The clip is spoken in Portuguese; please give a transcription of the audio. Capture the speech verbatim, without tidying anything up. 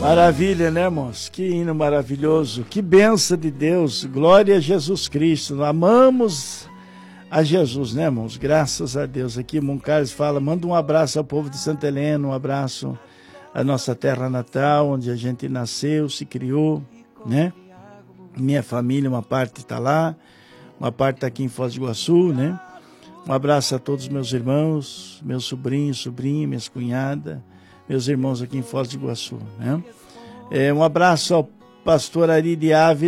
Maravilha, né, irmãos? Que hino maravilhoso, que bênção de Deus, glória a Jesus Cristo, amamos a Jesus, né, irmãos? Graças a Deus. Aqui, irmão Carlos fala, manda um abraço ao povo de Santa Helena, um abraço à nossa terra natal, onde a gente nasceu, se criou, né? Minha família, uma parte está lá, uma parte está aqui em Foz do Iguaçu, né? Um abraço a todos os meus irmãos, meus sobrinhos, sobrinhas, minhas cunhadas, meus irmãos aqui em Foz do Iguaçu, né? É, um abraço ao pastor Ari de Ávila.